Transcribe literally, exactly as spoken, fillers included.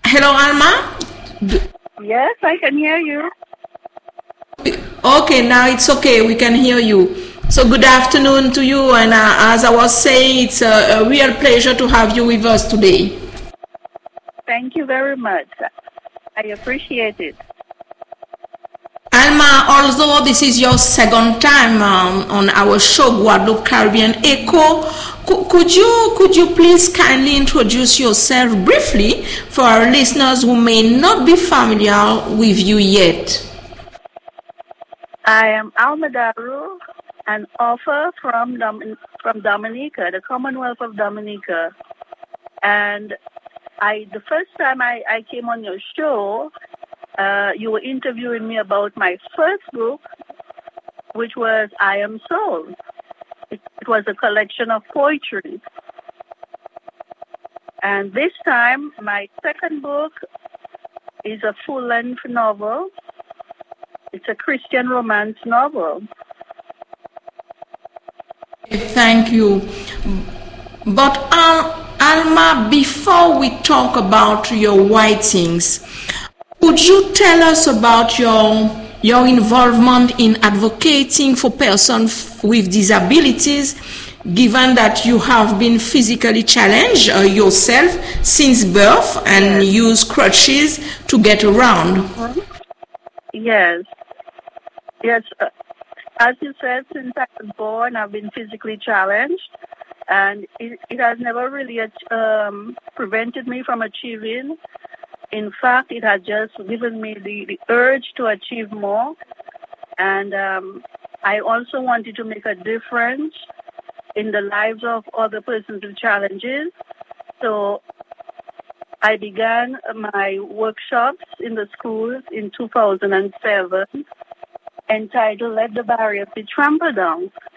Hello, Alma. D- Yes, I can hear you. Okay, now it's okay. We can hear you. So good afternoon to you. And uh, as I was saying, it's a, a real pleasure to have you with us today. Thank you very much. I appreciate it. Alma, although this is your second time um, on our show, Guadeloupe Caribbean Echo, cou- could you could you please kindly introduce yourself briefly for our listeners who may not be familiar with you yet? I am Alma Daru, an author from Dom- from Dominica, the Commonwealth of Dominica. And I, the first time I, I came on your show, uh, you were interviewing me about my first book, which was I Am Soul. It, it was a collection of poetry. And this time, my second book is a full-length novel. It's a Christian romance novel. Thank you. But Al- Alma, before we talk about your writings, could you tell us about your your involvement in advocating for persons with disabilities, given that you have been physically challenged uh, yourself since birth and Yes. use crutches to get around? Mhm. Yes. Yes. Uh, as you said, since I was born, I've been physically challenged, and it, it has never really um, prevented me from achieving. In fact, it has just given me the, the urge to achieve more. And um, I also wanted to make a difference in the lives of other persons with challenges. So I began my workshops in the schools in two thousand seven, entitled Let the Barriers Be Trampled Down.